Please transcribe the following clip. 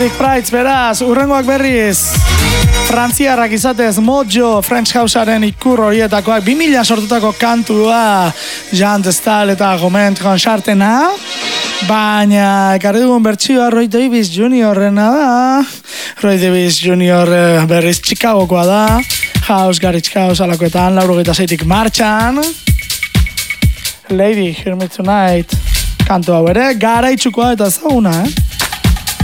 Eric Prydz, beraz, urrengoak berriz. Frantziarrak izatez Mojo, French Housearen ikur horietakoak, 2000 sortutako kantua, Jean Destal eta Goment Gonxartena. Baina, ekarri dugun bertsioa Roy Davis Jr.rena da. Roy Davis Jr. Berriz Chicagokoa da. House, Garage House, alakoetan, 86tik martxan. Lady, Hear Me Tonight. Kantu hau ere, garaitsukoa eta zauna,